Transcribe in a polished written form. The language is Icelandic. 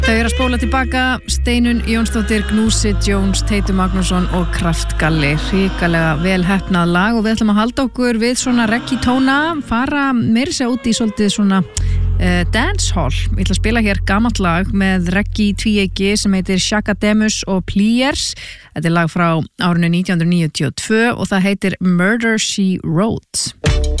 Þau eru að spóla tilbaka, Steinunn Jónsdóttir, Gnúsi Jones, Teitur Magnússon og Kraftgalli. Hrikalega vel heppnað lag og við ætlum að halda okkur við svona reggaetóna, fara meira sér út í svolítið svona dancehall. Ég ætla að spila hér gamalt lag með reggae tvíeyki sem heitir Shaka Demus og Pliers. Þetta er lag frá árinu 1992 og það heitir Murder She Wrote.